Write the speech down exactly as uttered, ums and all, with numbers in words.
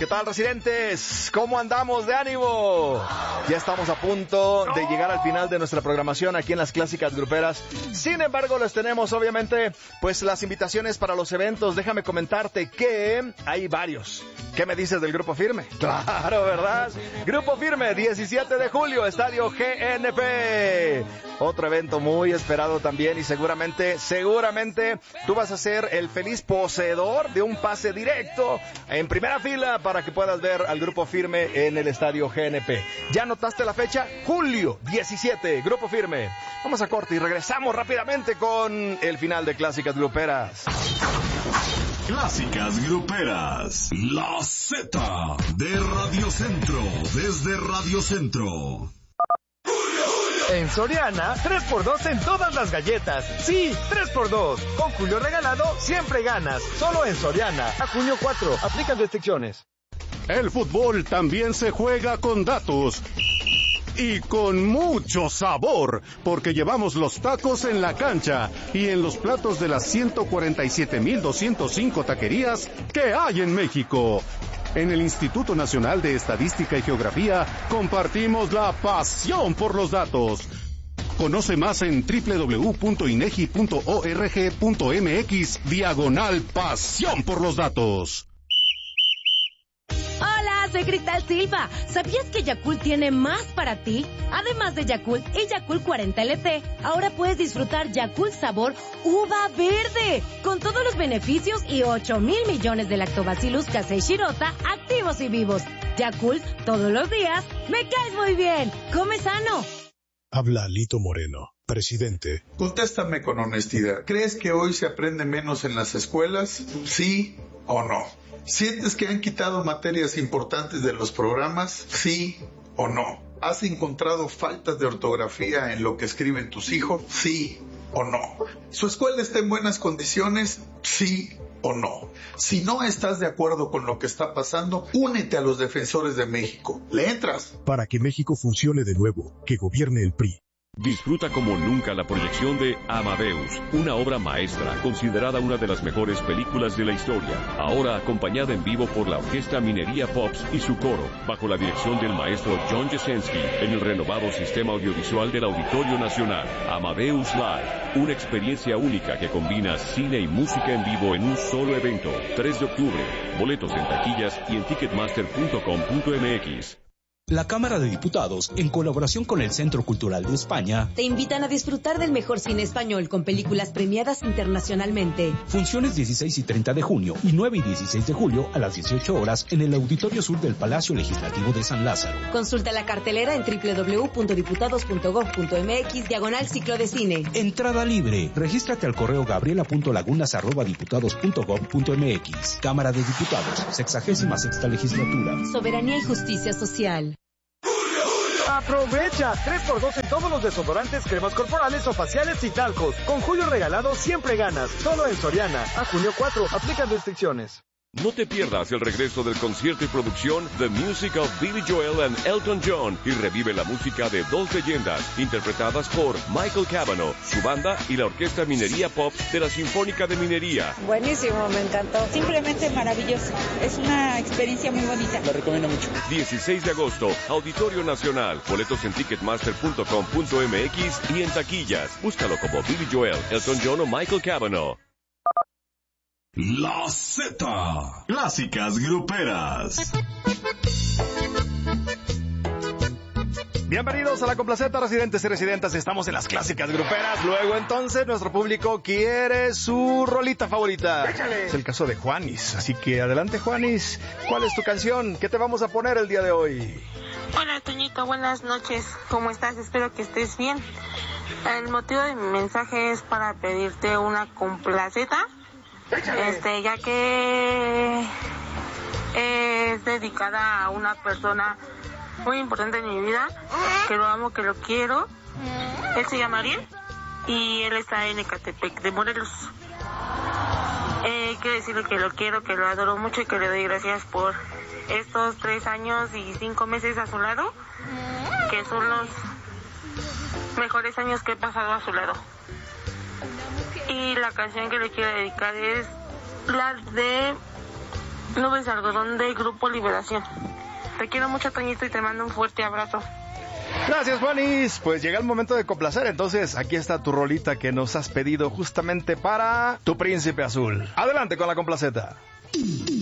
¿Qué tal, residentes? ¿Cómo andamos de ánimo? Ya estamos a punto de llegar al final de nuestra programación aquí en las Clásicas Gruperas. Sin embargo, les tenemos, obviamente, pues las invitaciones para los eventos. Déjame comentarte que hay varios. ¿Qué me dices del Grupo Firme? Claro, ¿verdad? Grupo Firme, diecisiete de julio, Estadio G N P. Otro evento muy esperado también y seguramente, seguramente tú vas a ser el feliz poseedor de un pase directo en primera fila para que puedas ver al Grupo Firme en el Estadio G N P. ¿Ya anotaste la fecha? Julio diecisiete, Grupo Firme. Vamos a corte y regresamos rápidamente con el final de Clásicas Gruperas. Clásicas Gruperas, la Z de Radio Centro, desde Radio Centro. En Soriana, tres por dos en todas las galletas. Sí, tres por dos. Con Julio regalado, siempre ganas. Solo en Soriana. A junio cuatro. Aplican restricciones. El fútbol también se juega con datos. Y con mucho sabor, porque llevamos los tacos en la cancha y en los platos de las ciento cuarenta y siete mil doscientos cinco taquerías que hay en México. En el Instituto Nacional de Estadística y Geografía compartimos la pasión por los datos. Conoce más en doble u doble u doble u punto inegi punto org punto mx diagonal pasión por los datos. Hola, soy Cristal Silva. ¿Sabías que Yakult tiene más para ti? Además de Yakult y Yakult cuarenta L T, ahora puedes disfrutar Yakult sabor uva verde, con todos los beneficios y ocho mil millones de lactobacillus casei shirota activos y vivos. Yakult, todos los días, me caes muy bien. Come sano. Habla Lito Moreno, presidente. Contéstame con honestidad. ¿Crees que hoy se aprende menos en las escuelas? ¿Sí o no? ¿Sientes que han quitado materias importantes de los programas? ¿Sí o no? ¿Has encontrado faltas de ortografía en lo que escriben tus hijos? ¿Sí o no? ¿Su escuela está en buenas condiciones? ¿Sí o no? Si no estás de acuerdo con lo que está pasando, únete a los defensores de México. ¿Le entras? Para que México funcione de nuevo, que gobierne el P R I. Disfruta como nunca la proyección de Amadeus, una obra maestra considerada una de las mejores películas de la historia, ahora acompañada en vivo por la Orquesta Minería Pops y su coro, bajo la dirección del maestro John Jasenski, en el renovado sistema audiovisual del Auditorio Nacional. Amadeus Live, una experiencia única que combina cine y música en vivo en un solo evento. tres de octubre, boletos en taquillas y en ticketmaster punto com punto mx. La Cámara de Diputados, en colaboración con el Centro Cultural de España, te invitan a disfrutar del mejor cine español con películas premiadas internacionalmente. Funciones dieciséis y treinta de junio y nueve y dieciséis de julio a las dieciocho horas en el Auditorio Sur del Palacio Legislativo de San Lázaro. Consulta la cartelera en doble u doble u doble u punto diputados punto gob punto mx diagonal ciclo de cine. Entrada libre. Regístrate al correo gabriela punto lagunas arroba diputados punto gob punto mx. Cámara de Diputados, sexagésima sexta legislatura. Soberanía y justicia social. Aprovecha tres por dos en todos los desodorantes, cremas corporales o faciales y talcos. Con Julio regalado siempre ganas. Solo en Soriana. A junio cuatro. Aplican restricciones. No te pierdas el regreso del concierto y producción The Music of Billy Joel and Elton John y revive la música de dos leyendas interpretadas por Michael Cavanaugh, su banda y la Orquesta Minería Pop de la Sinfónica de Minería. Buenísimo, me encantó. Simplemente maravilloso. Es una experiencia muy bonita. La recomiendo mucho. dieciséis de agosto, Auditorio Nacional. Boletos en ticketmaster punto com punto mx y en taquillas. Búscalo como Billy Joel, Elton John o Michael Cavanaugh. La Z, Clásicas Gruperas. Bienvenidos a la complaceta, residentes y residentes. Estamos en las Clásicas Gruperas. Luego, entonces, nuestro público quiere su rolita favorita. ¡Échale! Es el caso de Juanis. Así que adelante, Juanis. ¿Cuál es tu canción? ¿Qué te vamos a poner el día de hoy? Hola, Toñito. Buenas noches. ¿Cómo estás? Espero que estés bien. El motivo de mi mensaje es para pedirte una complaceta. Este, ya que es dedicada a una persona muy importante en mi vida, que lo amo, que lo quiero. Él se llama Ariel y él está en Ecatepec de Morelos. Eh, quiero decirle que lo quiero, que lo adoro mucho y que le doy gracias por estos tres años y cinco meses a su lado, que son los mejores años que he pasado a su lado. Y la canción que le quiero dedicar es la de Nubes de algodón de Grupo Liberación. Te quiero mucho, Toñito, y te mando un fuerte abrazo. Gracias, Juanis. Pues llega el momento de complacer. Entonces, aquí está tu rolita que nos has pedido justamente para tu príncipe azul. Adelante con la complaceta.